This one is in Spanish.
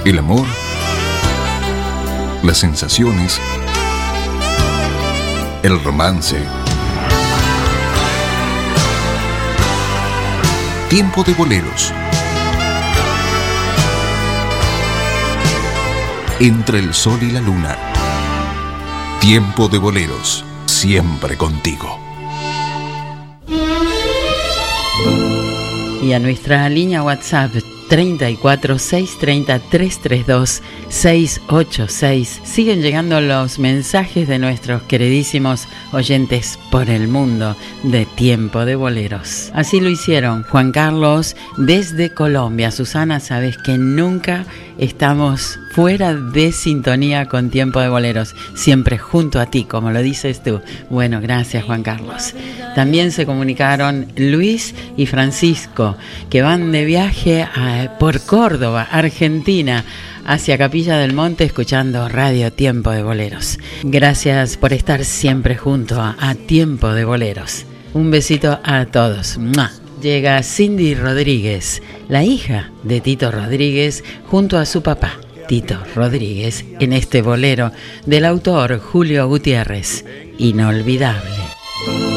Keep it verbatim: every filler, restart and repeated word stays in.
El amor, las sensaciones, el romance. Tiempo de boleros. Entre el sol y la luna. Tiempo de boleros, siempre contigo. Y a nuestra línea WhatsApp treinta y cuatro, seiscientos treinta, trescientos treinta y dos, seiscientos ochenta y seis siguen llegando los mensajes de nuestros queridísimos oyentes por el mundo de Tiempo de Boleros. Así lo hicieron Juan Carlos desde Colombia. Susana, sabes que nunca estamos fuera de sintonía con Tiempo de Boleros, siempre junto a ti, como lo dices tú. Bueno, gracias, Juan Carlos. También se comunicaron Luis y Francisco, que van de viaje a, por Córdoba, Argentina, hacia Capilla del Monte, escuchando Radio Tiempo de Boleros. Gracias por estar siempre junto a, a Tiempo de Boleros. Un besito a todos. ¡Mua! Llega Cindy Rodríguez, la hija de Tito Rodríguez, junto a su papá, Tito Rodríguez, en este bolero del autor Julio Gutiérrez, Inolvidable.